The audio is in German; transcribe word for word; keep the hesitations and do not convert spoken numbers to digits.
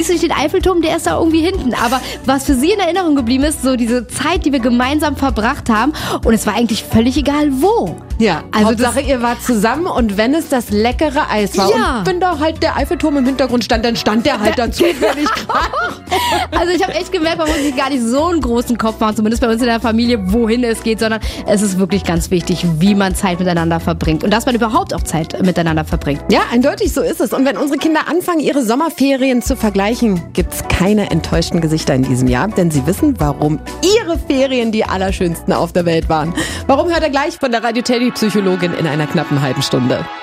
siehst du nicht den Eiffelturm, der ist da irgendwie hinten. Aber was für sie in Erinnerung geblieben ist, so diese Zeit, die wir gemeinsam verbracht haben. Und es war eigentlich völlig egal, wo. Ja, also Hauptsache ihr wart zusammen und wenn es das leckere Eis war ja. und wenn da halt der Eiffelturm im Hintergrund stand, dann stand der halt dazu, wenn ich Also ich habe echt gemerkt, man muss sich gar nicht so einen großen Kopf machen, zumindest bei uns in der Familie, wohin es geht, sondern es ist wirklich ganz wichtig, wie man Zeit miteinander verbringt und dass man überhaupt auch Zeit miteinander verbringt. Ja, eindeutig, so ist es. Und wenn unsere Kinder anfangen, ihre Sommerferien zu vergleichen, gibt's keine enttäuschten Gesichter in diesem Jahr, denn sie wissen, warum ihre Ferien die allerschönsten auf der Welt waren. Warum, hört ihr gleich von der Radio Teddy Psychologin in einer knappen halben Stunde.